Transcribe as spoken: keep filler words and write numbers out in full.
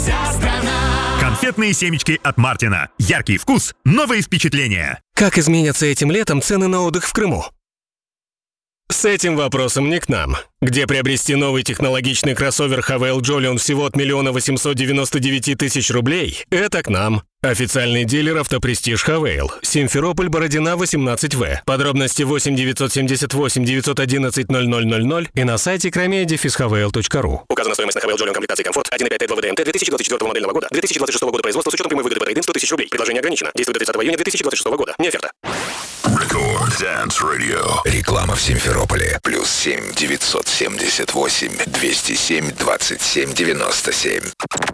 Вся страна. Конфетные семечки от Мартина. Яркий вкус, новые впечатления. Как изменятся этим летом цены на отдых в Крыму? С этим вопросом не к нам. Где приобрести новый технологичный кроссовер Хавейл Джолион всего от один восемьсот девяносто девять тысяч рублей? Это к нам. Официальный дилер «Автопрестиж Хавейл». Симферополь, Бородина, восемнадцать вэ. Подробности восемь девятьсот семьдесят восемь девятьсот одиннадцать ноль ноль ноль ноль и на сайте кромея дефис хавейл точка ру. Указана стоимость на Хавейл Джолион комплектации комфорт один и пять два вэ дэ эм тэ две тысячи двадцать четвёртого модельного года, две тысячи двадцать шестого года производства с учетом прямой выгоды по трейд-ин сто тысяч рублей. Предложение ограничено. Действует до тридцатого июня две тысячи двадцать шестого года. Не оферта. Record Dance Radio. Реклама в Симферополе. Плюс семь девятьсот семьдесят восемь двести семь двадцать семь девяносто семь.